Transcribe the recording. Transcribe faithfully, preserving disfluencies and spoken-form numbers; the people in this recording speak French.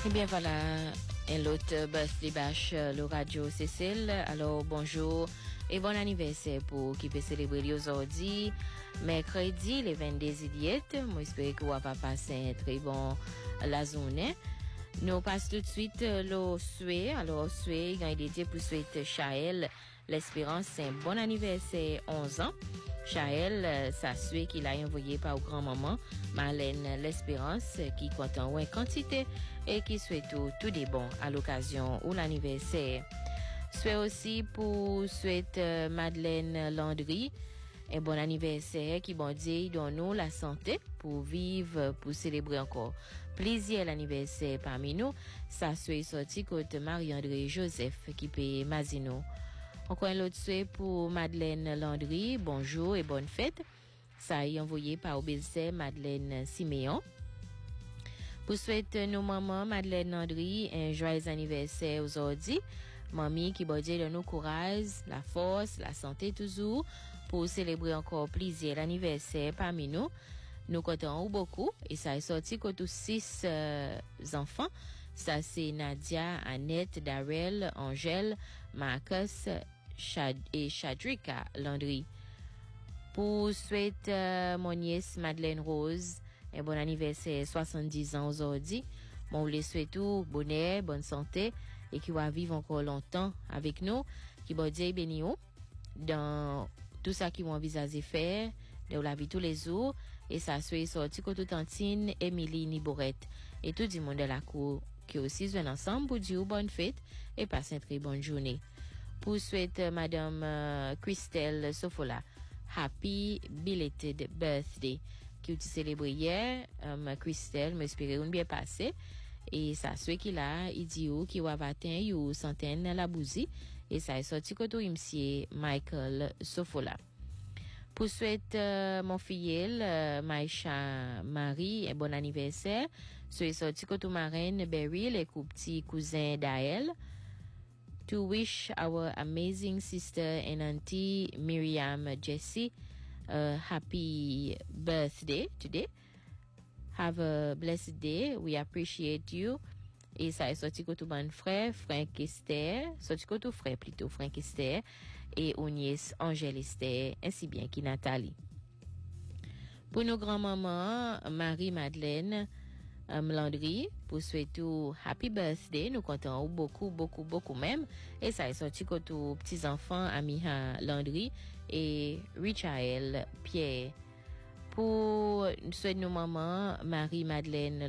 Eh bien voilà, un autre birthday bash, le radio Cécile. Alors bonjour et bon anniversaire pour qui peut célébrer aujourd'hui, mercredi, le vingt-deux juillet. Moi j'espère que vous avez passé un très bon la journée. Nous passons tout de suite le souhait. Alors souhait, il est dédié pour souhaiter Chaël l'espérance, c'est un bon anniversaire, onze ans. Chaël, ça souhait qu'il a envoyé par grand-maman Marlène l'espérance qui compte en une quantité et qui souhaite tout, tout des bons à l'occasion ou l'anniversaire. Souhait aussi pour souhaite euh, Madeleine Landry un bon anniversaire qui bon Dieu donne nous la santé pour vivre, pour célébrer encore plaisir l'anniversaire parmi nous. Ça souhait sorti côté Marie-André Joseph qui paye Mazino. Encore un autre souhait pour Madeleine Landry, bonjour et bonne fête. Ça est envoyé par Obélcé Madeleine Siméon. Pour souhaiter nos mamans Madeleine Landry un joyeux anniversaire aujourd'hui. Mamie qui bon Dieu donne nous courage, la force, la santé toujours pour célébrer encore plaisir l'anniversaire parmi nous. Nous comptons beaucoup et ça est sorti que tous six euh, enfants. Ça c'est Nadia, Annette, Darrell, Angèle, Marcus Chad et Chadrika Landry. Pour souhaiter euh, mon nièce Madeleine Rose un bon anniversaire, soixante-dix ans aujourd'hui. Bon, on les souhaite tout bonheur, bonne santé et qui va vivre encore longtemps avec nous. Qui va dire béni dans tout ça qu'ils vont envisager faire de la vie tous les jours. Et ça soit sorti que tout Tantine, Émilie Niborette et tout le monde de la cour qui aussi viennent ensemble pour dire bonne fête et passer une très bonne journée. Pour souhaiter Madame euh, Christelle Sofola happy belated birthday qui a célébré hier. Um, Christelle m'espérait une bien passé et ça soit qu'il a il dit qui va atteindre une centaine la bousie et ça est sorti que tout monsieur Michael Sofola. Pour souhaiter euh, mon filleul euh, Maïcha Marie un bon anniversaire. So est sorti que tout marraine Beryl et petit cousin Daël. To wish our amazing sister and auntie Miriam Jessie a happy birthday today. Have a blessed day. We appreciate you. Et ça est sorti que tout bon frère, Frank Esther, sorti que tout frère plutôt, Frank Esther, et ou nièce Angèle Esther, ainsi bien que Nathalie. Pour nos grands-mamans, Marie-Madeleine um, Landry, pour souhaiter happy birthday, nous comptons beaucoup, beaucoup, beaucoup même. Et ça est sorti que tous petits-enfants, Amiha Landry et Richael Pierre. Pour souhaiter nos mamans, Marie-Madeleine